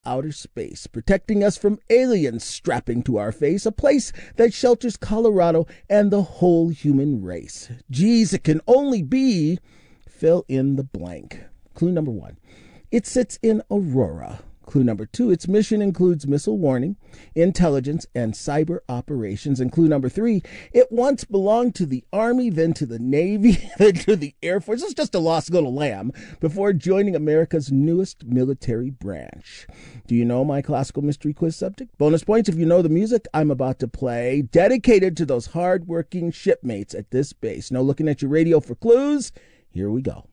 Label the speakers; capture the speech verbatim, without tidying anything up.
Speaker 1: outer space, protecting us from aliens strapping to our face, a place that shelters Colorado and the whole human race. Geez, it can only be fill in the blank. Clue number one, it sits in Aurora. Clue number two, its mission includes missile warning, intelligence, and cyber operations. And clue number three, it once belonged to the Army, then to the Navy, then to the Air Force. It's just a lost little lamb before joining America's newest military branch. Do you know my classical mystery quiz subject? Bonus points if you know the music I'm about to play, dedicated to those hard-working shipmates at this base. Now looking at your radio for clues, here we go.